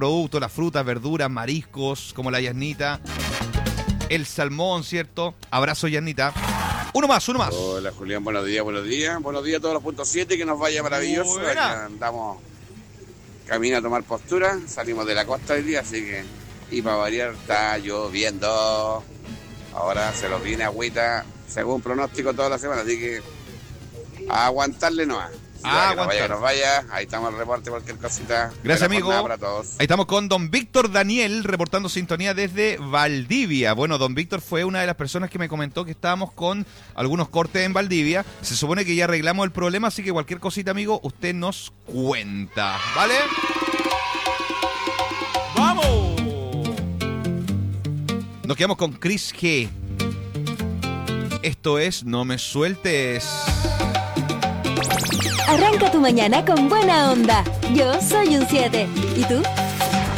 productos, las frutas, verduras, mariscos, como la Yasnita, el salmón, ¿cierto? Abrazo, Yasnita. Uno más. Hola, Julián, buenos días. Buenos días a todos los puntos 7, que nos vaya maravilloso. Aquí andamos camino a tomar postura, salimos de la costa hoy día, así que, y para variar, está lloviendo. Ahora se los viene agüita, según pronóstico toda la semana, así que a aguantarle nomás. Que nos vaya, ahí estamos el reporte, cualquier cosita. Gracias, amigo. Para todos. Ahí estamos con don Víctor Daniel, reportando sintonía desde Valdivia. Bueno, don Víctor fue una de las personas que me comentó que estábamos con algunos cortes en Valdivia. Se supone que ya arreglamos el problema, así que cualquier cosita, amigo, usted nos cuenta, ¿vale? ¡Vamos! Nos quedamos con Chris G. Esto es No Me Sueltes. Arranca tu mañana con buena onda. Yo soy un 7. ¿Y tú?